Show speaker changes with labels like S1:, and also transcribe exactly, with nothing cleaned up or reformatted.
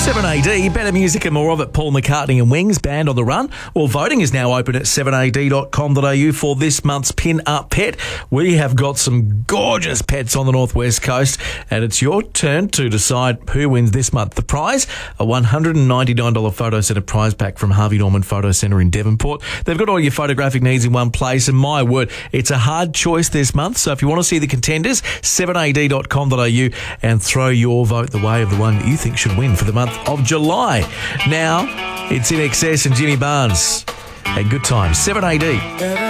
S1: seven A D, better music and more of it. Paul McCartney and Wings, Band on the Run. Well, voting is now open at seven a d dot com dot a u for this month's Pin Up Pet. We have got some gorgeous pets on the Northwest Coast, and it's your turn to decide who wins this month. The prize, a one hundred ninety-nine dollars photo centre prize pack from Harvey Norman Photo Centre in Devonport. They've got all your photographic needs in one place, and my word, it's a hard choice this month. So if you want to see the contenders, seven a d dot com dot a u and throw your vote the way of the one that you think should win for the month of July. Now, it's I N X S and Jimmy Barnes. And good times, seven A D.